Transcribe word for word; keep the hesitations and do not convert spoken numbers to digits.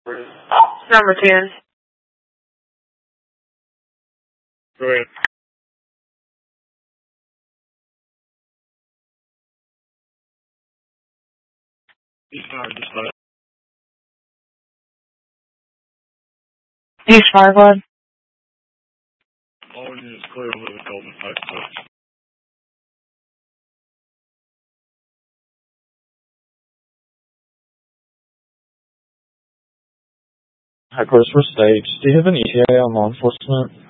Number ten. Go ahead. East Fire Dispatch. East Fire Squad. All units clear over the Golden Heights Touch. Headquarters for Stage. Do you have an E T A on law enforcement?